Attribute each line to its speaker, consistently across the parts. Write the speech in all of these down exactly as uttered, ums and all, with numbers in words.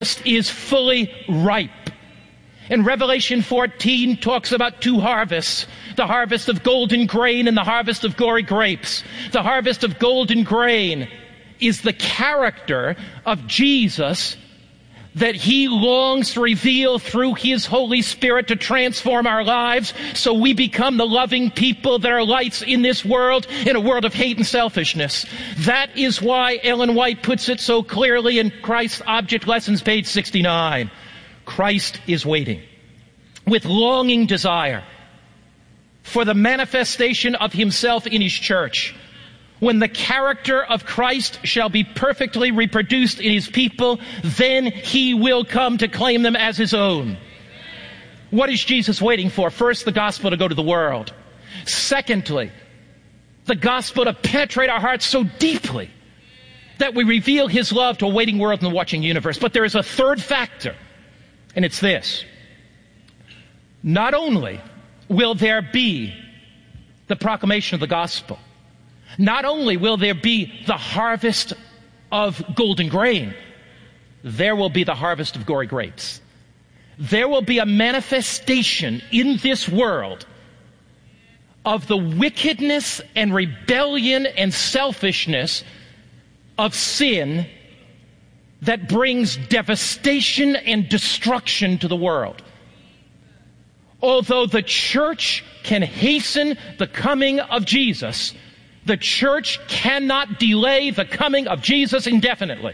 Speaker 1: is fully ripe. And Revelation fourteen talks about two harvests, the harvest of golden grain and the harvest of gory grapes. The harvest of golden grain is the character of Jesus that he longs to reveal through his Holy Spirit to transform our lives so we become the loving people that are lights in this world, in a world of hate and selfishness. That is why Ellen White puts it so clearly in Christ's Object Lessons, page sixty-nine. Christ is waiting with longing desire for the manifestation of himself in his church. When the character of Christ shall be perfectly reproduced in his people, then he will come to claim them as his own. What is Jesus waiting for? First, the gospel to go to the world. Secondly, the gospel to penetrate our hearts so deeply that we reveal his love to a waiting world and a watching universe. But there is a third factor, and it's this. Not only will there be the proclamation of the gospel, not only will there be the harvest of golden grain, there will be the harvest of gory grapes. There will be a manifestation in this world of the wickedness and rebellion and selfishness of sin that brings devastation and destruction to the world. Although the church can hasten the coming of Jesus, the church cannot delay the coming of Jesus indefinitely.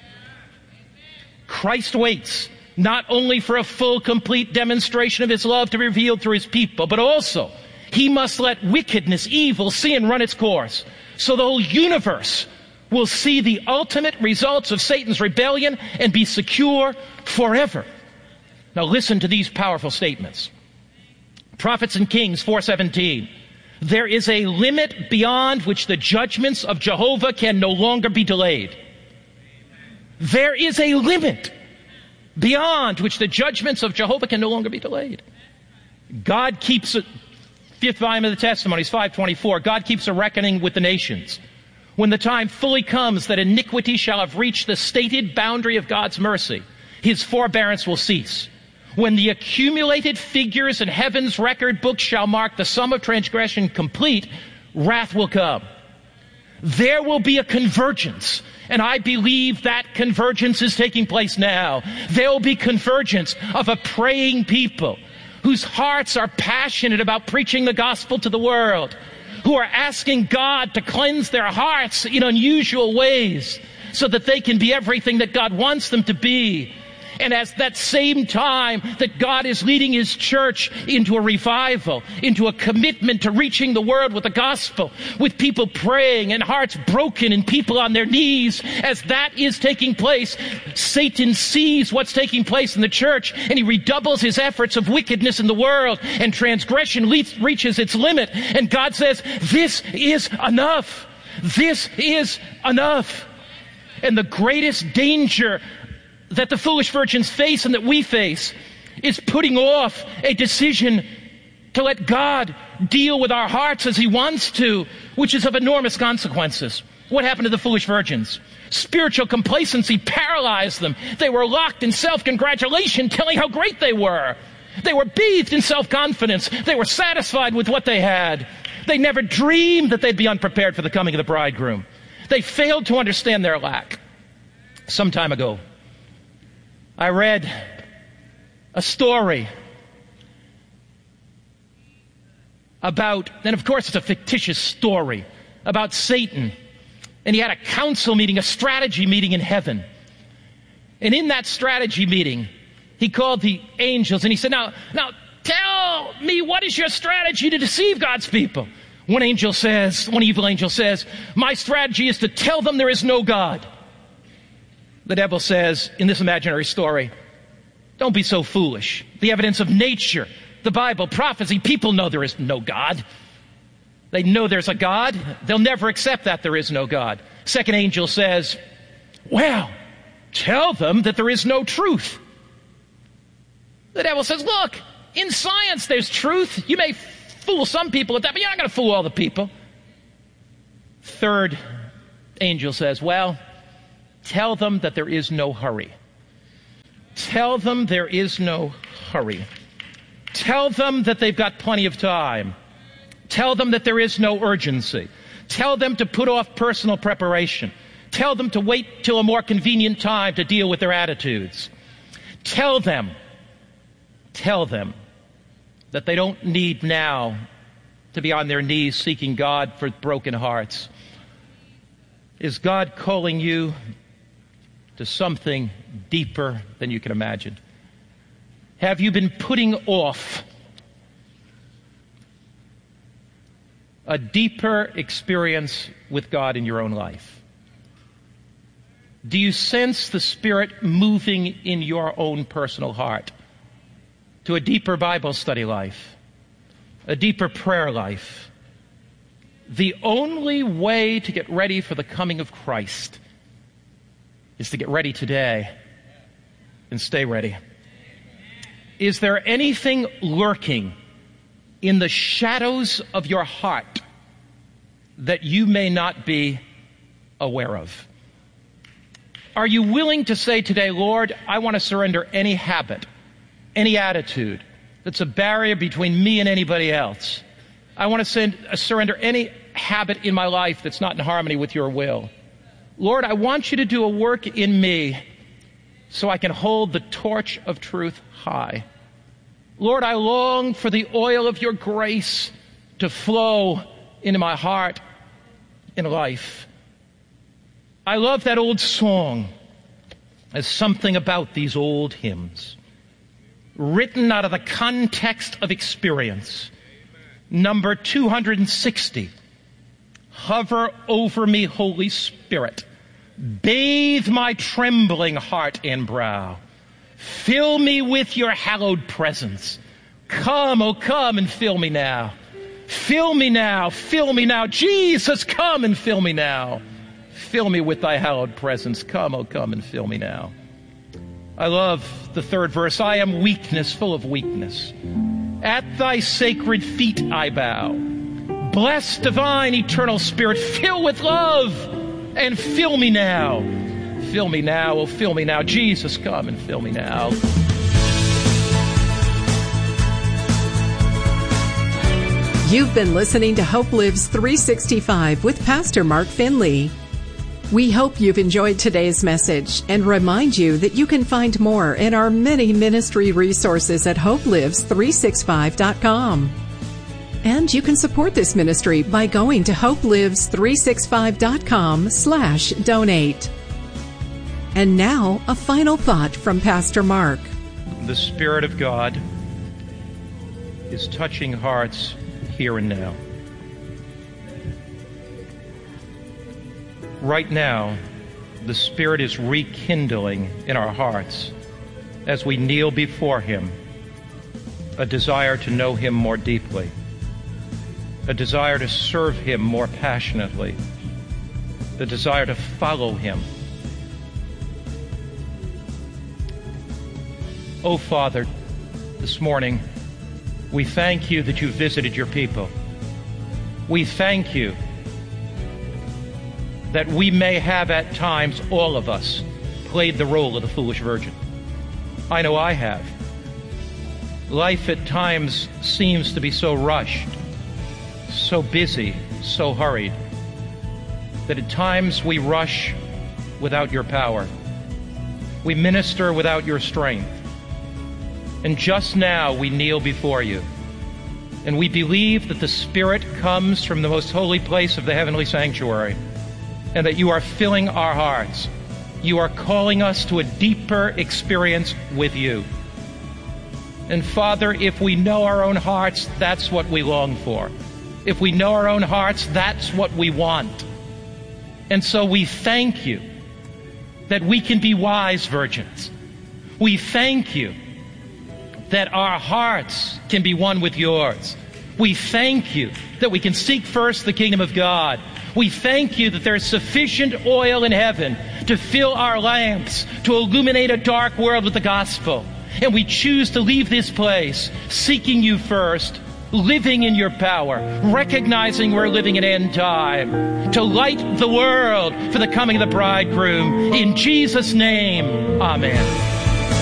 Speaker 1: Christ waits not only for a full, complete demonstration of his love to be revealed through his people, but also he must let wickedness, evil, sin run its course, so the whole universe will see the ultimate results of Satan's rebellion and be secure forever. Now listen to these powerful statements. Prophets and Kings four seventeen. There is a limit beyond which the judgments of Jehovah can no longer be delayed. There is a limit beyond which the judgments of Jehovah can no longer be delayed. God keeps, a, fifth volume of the Testimonies, five twenty-four, God keeps a reckoning with the nations. When the time fully comes that iniquity shall have reached the stated boundary of God's mercy, his forbearance will cease. When the accumulated figures in heaven's record book shall mark the sum of transgression complete, wrath will come. There will be a convergence, and I believe that convergence is taking place now. There will be convergence of a praying people whose hearts are passionate about preaching the gospel to the world, who are asking God to cleanse their hearts in unusual ways so that they can be everything that God wants them to be. And at that same time that God is leading his church into a revival, into a commitment to reaching the world with the gospel, with people praying and hearts broken and people on their knees, as that is taking place, Satan sees what's taking place in the church and he redoubles his efforts of wickedness in the world, and transgression le- reaches its limit. And God says, this is enough. This is enough. And the greatest danger that the foolish virgins face and that we face is putting off a decision to let God deal with our hearts as he wants to, which is of enormous consequences. What happened to the foolish virgins? Spiritual complacency paralyzed them. They were locked in self-congratulation, telling how great they were. They were bathed in self-confidence. They were satisfied with what they had. They never dreamed that they'd be unprepared for the coming of the bridegroom. They failed to understand their lack. Some time ago, I read a story about, and of course it's a fictitious story, about Satan. And he had a council meeting, a strategy meeting in heaven. And in that strategy meeting, he called the angels and he said, now, now tell me, what is your strategy to deceive God's people? One angel says, one evil angel says, my strategy is to tell them there is no God. The devil says, in this imaginary story, don't be so foolish. The evidence of nature, the Bible, prophecy, people know there is no God. They know there's a God. They'll never accept that there is no God. Second angel says, well, tell them that there is no truth. The devil says, look, in science there's truth. You may fool some people at that, but you're not going to fool all the people. Third angel says, well, tell them that there is no hurry. Tell them there is no hurry. Tell them that they've got plenty of time. Tell them that there is no urgency. Tell them to put off personal preparation. Tell them to wait till a more convenient time to deal with their attitudes. Tell them, tell them that they don't need now to be on their knees seeking God for broken hearts. Is God calling you to something deeper than you can imagine? Have you been putting off a deeper experience with God in your own life? Do you sense the Spirit moving in your own personal heart to a deeper Bible study life, a deeper prayer life? The only way to get ready for the coming of Christ is to get ready today and stay ready. Is there anything lurking in the shadows of your heart that you may not be aware of? Are you willing to say today, Lord, I want to surrender any habit, any attitude that's a barrier between me and anybody else? I want to send, uh, surrender any habit in my life that's not in harmony with your will. Lord, I want you to do a work in me so I can hold the torch of truth high. Lord, I long for the oil of your grace to flow into my heart and life. I love that old song. There's something about these old hymns, written out of the context of experience. Number two hundred sixty. Hover over me, Holy Spirit. Bathe my trembling heart and brow. Fill me with your hallowed presence. Come, oh come and fill me now. Fill me now, fill me now. Jesus, come and fill me now. Fill me with thy hallowed presence. Come, oh come and fill me now. I love the third verse. I am weakness, full of weakness. At thy sacred feet I bow. Bless divine eternal Spirit, fill with love and fill me now. Fill me now, oh fill me now. Jesus, come and fill me now.
Speaker 2: You've been listening to Hope Lives three sixty-five with Pastor Mark Finley. We hope you've enjoyed today's message and remind you that you can find more in our many ministry resources at hope lives three sixty-five dot com. And you can support this ministry by going to hope lives three sixty-five dot com slash donate. And now, a final thought from Pastor Mark.
Speaker 1: The Spirit of God is touching hearts here and now. Right now, the Spirit is rekindling in our hearts as we kneel before Him a desire to know Him more deeply, a desire to serve Him more passionately, the desire to follow Him. Oh, Father, this morning, we thank you that you visited your people. We thank you that we may have at times, all of us, played the role of the foolish virgin. I know I have. Life at times seems to be so rushed, so busy, so hurried, that at times we rush without your power. We minister without your strength. And just now we kneel before you. And we believe that the Spirit comes from the most holy place of the heavenly sanctuary, and that you are filling our hearts. You are calling us to a deeper experience with you. And Father, if we know our own hearts, that's what we long for. If we know our own hearts, that's what we want. And so we thank you that we can be wise virgins. We thank you that our hearts can be one with yours. We thank you that we can seek first the kingdom of God. We thank you that there is sufficient oil in heaven to fill our lamps, to illuminate a dark world with the gospel. And we choose to leave this place seeking you first, living in your power, recognizing we're living in end time, to light the world for the coming of the bridegroom. In Jesus' name, amen.